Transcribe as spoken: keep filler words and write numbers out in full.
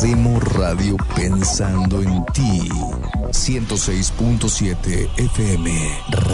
Hacemos radio pensando en ti. ciento seis punto siete F M.